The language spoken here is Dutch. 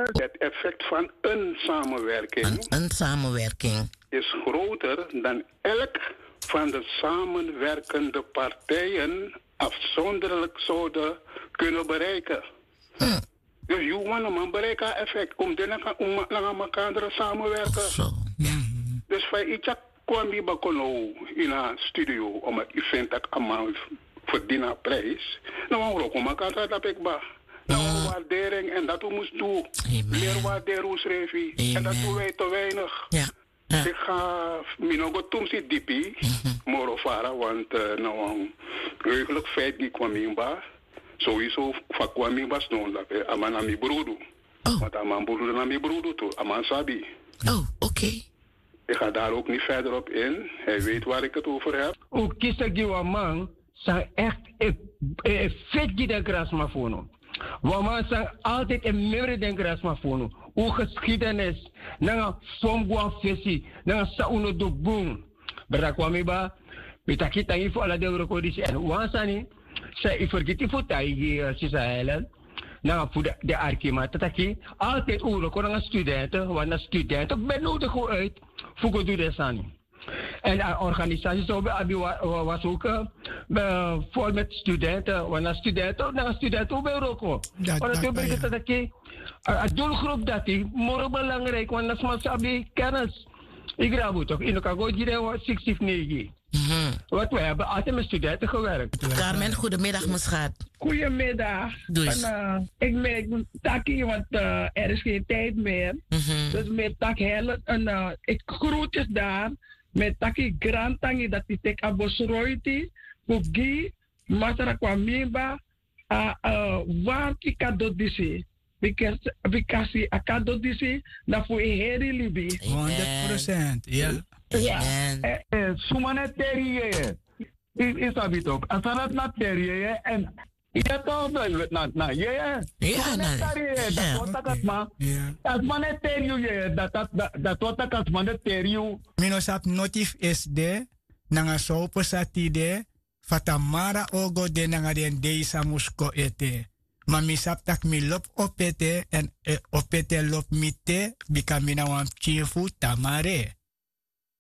Het effect van een samenwerking. Een samenwerking Is groter dan elk van de samenwerkende partijen afzonderlijk zouden kunnen bereiken. Dus je want een bereiken effect om naar elkaar samenwerken. zo. Ja. Dus bij iets kwam je in een studio om een event dat allemaal verdienen prijs. Nou, we ook elkaar dat ik ba. Nou, waardering en dat we moesten doen. Meer waarderen hoe schreef je. En dat doen wij te weinig. Ja. Ja. Ik ga minogo tumsi dipi, morofara, want nou een heugelijk feit die kwam in ba. Sowieso van kwam in ba snoon dat aman aan mijn broer. Want aman broer naar mijn broer toe, aman sabi. Oh, oké. Ik ga daar ook niet verder op in. Hij weet waar ik het over heb. Ook kies ik man, zijn echt vet die de grasmafono. Want zijn altijd een meer den grasmafono. Hoe geschiedenis, na somgwa fesi, na sauno do boom. Berakwamiba, bitaki tangi voor alle de recordis en wansani, zij vergeten voor taigi Sisahelen. Nou, voor de arkima, tataki, altijd oorlog voor een studenten, want een studenten ben nodig uit voor de desani. En de organisatie was ook vol met studenten, want een studenten bij Roko. Want dat betekent dat een doelgroep dat is morgen belangrijk, want dat is maar sabi kennis. Ik raad toch, in elkaar goed hier 69. Want wij hebben altijd met studenten gewerkt. Carmen, goedemiddag, mevrouw. Goedemiddag. Ik merk takkie, want er is geen tijd meer. Dus met tak heel ik groetjes daar. Met takkie grantangi dat die tek abosroiti. Pugi, masara kwa mimba. Waar ki kado disi. Because a kado disi. Na fu heri libi. 100%. Ja. Ja. Sumane terie. Is dat niet ook? Als dat na terie en ja toch na ja. Ja, dat wat dat maar. Als man terie dat wat dat man terie. Minosap notif is de nanga sopo satide fatamara ogo de nanga den deisa musko ete. Maar misap tak mi lop opete en opete lop mite bikamina wan chifu tamare.